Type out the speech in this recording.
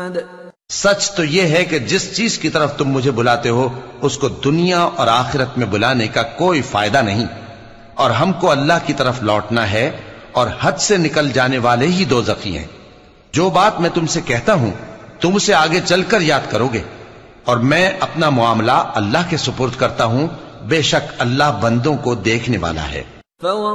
सच तो यह है कि जिस चीज की तरफ तुम मुझे बुलाते हो उसको दुनिया और आखिरत में बुलाने का कोई फायदा नहीं, और हमको अल्लाह की तरफ लौटना है, और हद से निकल जाने वाले ही दोज़खी हैं। जो बात मैं तुमसे कहता हूं तुम उसे आगे चलकर याद करोगे, और मैं अपना मामला अल्लाह के सुपुर्द करता हूं। बेशक अल्लाह बंदों को देखने वाला है।